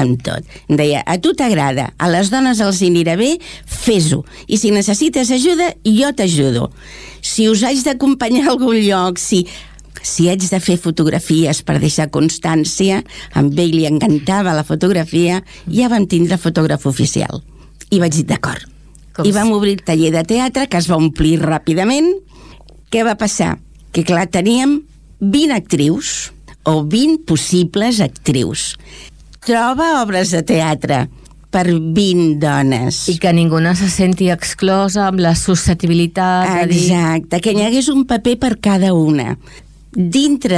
amb tot. Em deia, a tu t'agrada, a les dones els anirà bé, fes-ho. I si necessites ajuda, jo t'ajudo. Si us haig d'acompanyar a algun lloc, si haig de fer fotografies per deixar constància, a ell li encantava la fotografia, ja vam tindre fotògraf oficial. I vaig dir, d'acord. I vam obrir el taller de teatre, que es va omplir ràpidament. Què va passar? Que clar, teníem 20 actrius, o 20 possibles actrius. Troba obres de teatre per 20 dones. I que ningú no se senti exclosa amb la susceptibilitat. Exacte, que hi hagués un paper per cada una. Dintre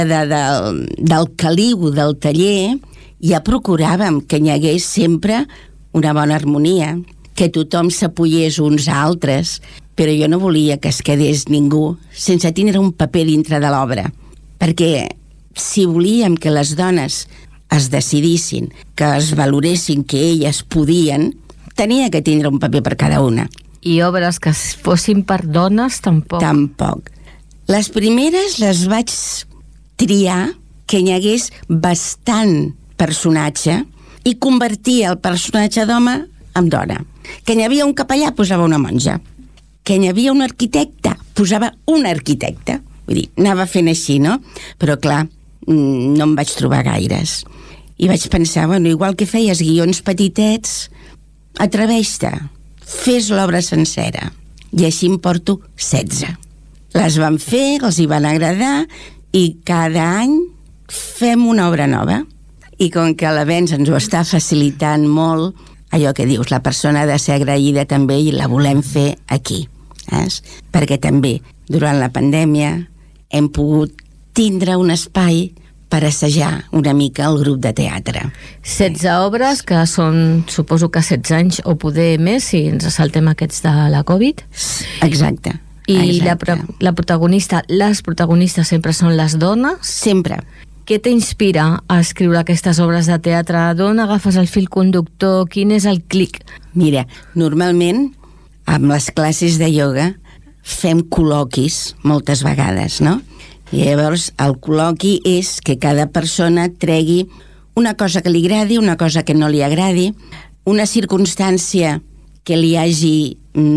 del caliu del taller ja procuràvem que hi hagués sempre una bona harmonia, que tothom s'apoyés uns a altres, però jo no volia que es quedés ningú sense tindre un paper dintre de l'obra, perquè si volíem que les dones es decidissin, que es valoressin que elles podien, tenia que tindre un paper per cada una. I obres que fossin per dones, tampoc? Tampoc. Les primeres les vaig triar que hi hagués bastant personatge i convertia el personatge d'home en dona. Que hi havia un capellà, posava una monja. Que hi havia un arquitecte, posava un arquitecte. Vull dir, anava fent així, no? Però clar, no em vaig trobar gaires. I vaig pensar, bueno, igual que feies guions petitets, atreveix-te, fes l'obra sencera. I així em porto 16. Les van fer, els hi van agradar, i cada any fem una obra nova. I com que l'Avenç ens ho està facilitant molt, allò que dius, la persona ha de ser agraïda també i la volem fer aquí. Perquè també, durant la pandèmia, hem pogut tindre un espai per assajar una mica el grup de teatre. 16 obres, que són, suposo que 16 anys o poder més, si ens saltem aquests de la Covid. Exacte. I la protagonista, les protagonistes sempre són les dones? Sempre. Què t'inspira a escriure aquestes obres de teatre? D'on agafes el fil conductor? Quin és el clic? Mira, normalment, amb les classes de ioga, fem col·loquis moltes vegades, no? I llavors el col·loqui és que cada persona tregui una cosa que li agradi, una cosa que no li agradi, una circumstància que li hagi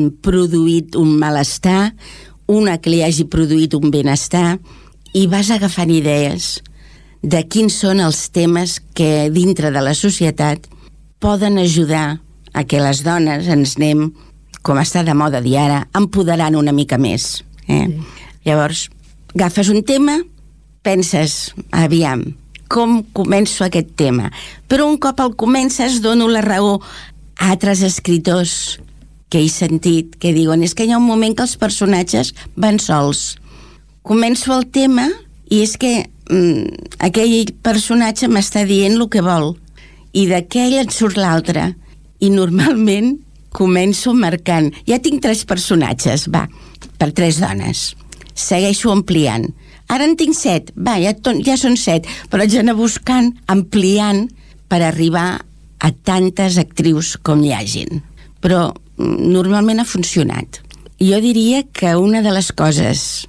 produït un malestar, una que li hagi produït un benestar, i vas agafant idees de quins són els temes que dintre de la societat poden ajudar a que les dones ens anem, com està de moda dir ara, empoderant una mica més. Sí. Llavors, agafes un tema, penses, aviam, com començo aquest tema? Però un cop el comences, dono la raó a altres escriptors que he sentit, que diuen, és que hi ha un moment que els personatges van sols. Començo el tema i és que aquell personatge m'està dient el que vol i d'aquell en surt l'altre i normalment començo marcant, ja tinc 3 personatges, va, per 3 dones, segueixo ampliant, ara en tinc 7, va, ja són 7, però haig d'anar buscant, ampliant per arribar a tantes actrius com hi hagin, però normalment ha funcionat. Jo diria que una de les coses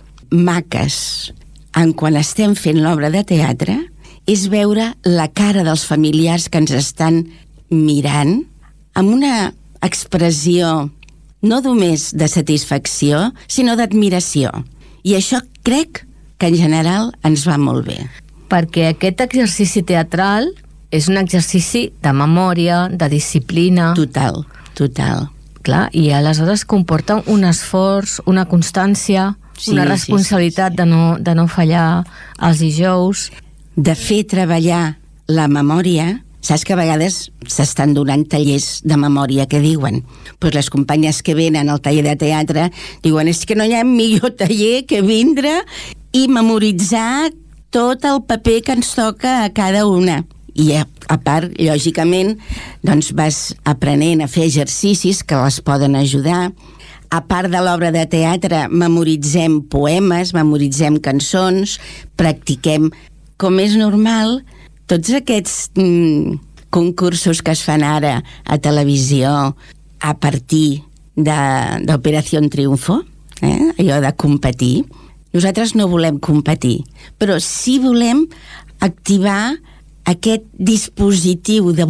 maques en quan estem fent l'obra de teatre és veure la cara dels familiars que ens estan mirant amb una expressió no només de satisfacció, sinó d'admiració. I això crec que en general ens va molt bé. Perquè aquest exercici teatral és un exercici de memòria, de disciplina. Total. Clar, i aleshores comporta un esforç, una constància, una responsabilitat de no fallar els dijous. De fer treballar la memòria. Saps que a vegades s'estan donant tallers de memòria que diuen, doncs les companyes que venen al taller de teatre diuen, és que no hi ha millor taller que vindre i memoritzar tot el paper que ens toca a cada una. I a part, lògicament, doncs vas aprenent a fer exercicis que les poden ajudar. A part de l'obra de teatre, memoritzem poemes, memoritzem cançons, practiquem, com és normal, tots aquests concursos que es fan ara a televisió a partir d'Operació Triunfo, allò de competir. Nosaltres no volem competir, però sí volem activar aquest dispositiu de